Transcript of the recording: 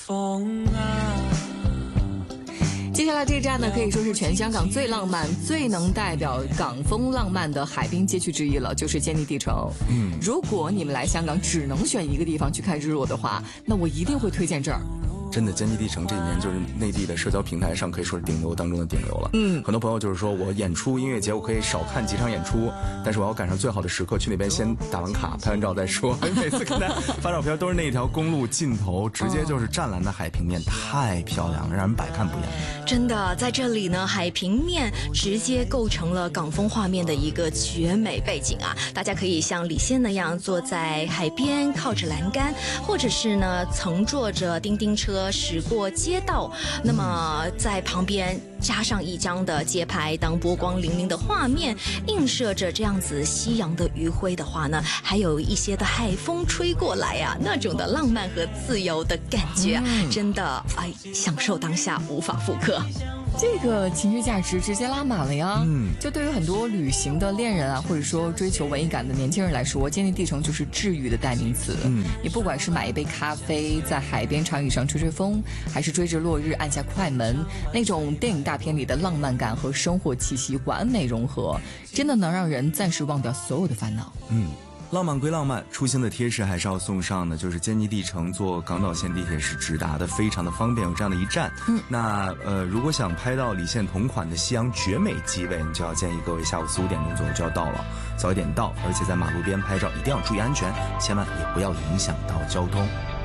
风啊。 接下来这站呢，可以说是全香港最浪漫、最能代表港风浪漫的海滨街区之一了，就是坚尼地城。如果你们来香港只能选一个地方去看日落的话，那我一定会推荐这儿。 真的，坚尼地城这几年就是内地的社交平台上可以说是顶流当中的顶流了。很多朋友就是说我演出音乐节我可以少看几场演出，但是我要赶上最好的时刻去那边先打完卡拍完照再说。每次跟他发照片都是那一条公路尽头，直接就是湛蓝的海平面，太漂亮了，让人百看不厌。 真的，在这里呢，海平面直接构成了港风画面的一个绝美背景啊！大家可以像李现那样坐在海边，靠着栏杆，或者是呢乘坐着叮叮车驶过街道，那么在旁边加上一张的街牌，当波光粼粼的画面映射着这样子夕阳的余晖的话呢，还有一些的海风吹过来啊，那种的浪漫和自由的感觉啊，真的享受当下无法复刻。 这个情绪价值直接拉满了呀！就对于很多旅行的恋人啊，或者说追求文艺感的年轻人来说，坚尼地城就是治愈的代名词。你不管是买一杯咖啡，在海边长椅上吹吹风，还是追着落日按下快门，那种电影大片里的浪漫感和生活气息完美融合，真的能让人暂时忘掉所有的烦恼。 浪漫归浪漫，出行的贴士还是要送上的，就是坚尼地城坐港岛线地铁是直达的，非常的方便，有这样的一站。那如果想拍到李现同款的夕阳绝美机位，你就要建议各位下午4、5点钟左右就要到了，早一点到，而且在马路边拍照一定要注意安全，千万也不要影响到交通。